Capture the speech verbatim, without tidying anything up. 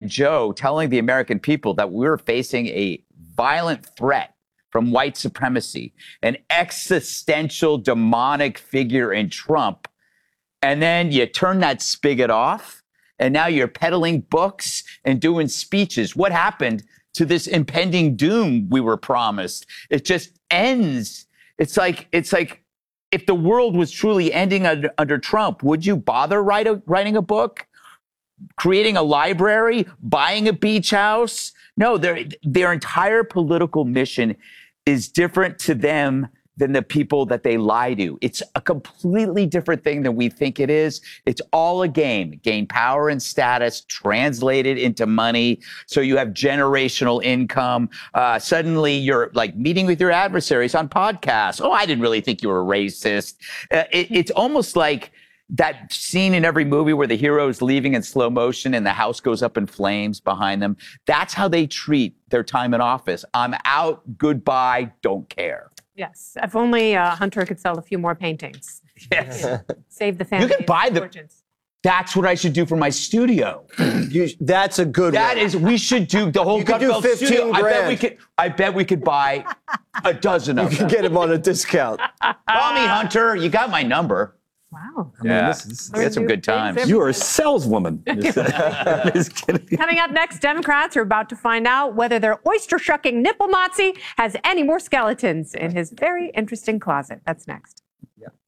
Joe telling the American people that we were facing a violent threat from white supremacy, an existential demonic figure in Trump. And then you turn that spigot off, and now you're peddling books and doing speeches. What happened to this impending doom we were promised? It just ends. It's like, it's like if the world was truly ending under, under Trump, would you bother write a, writing a book, creating a library, buying a beach house? No, their, their entire political mission is different to them than the people that they lie to. It's a completely different thing than we think it is. It's all a game. Gain power and status, translated into money. So you have generational income. Uh, suddenly you're like meeting with your adversaries on podcasts. Oh, I didn't really think you were racist. Uh, it, it's almost like that scene in every movie where the hero is leaving in slow motion and the house goes up in flames behind them. That's how they treat their time in office. I'm out, goodbye, don't care. Yes, if only uh, Hunter could sell a few more paintings. Yes. Yeah. Save the family. You can buy the... Fortunes. That's what I should do for my studio. You, that's a good That one. is, we should do the whole You could do Gutfeld fifteen studio. I bet grand. we could, I bet we could buy a dozen of You them. can get him on a discount. Call me, Hunter. You got my number. Wow. I mean, Yeah, this is- we had some good times. You are a saleswoman. Just kidding. Coming up next, Democrats are about to find out whether their oyster-shucking nipple Nazi has any more skeletons in his very interesting closet. That's next. Yeah.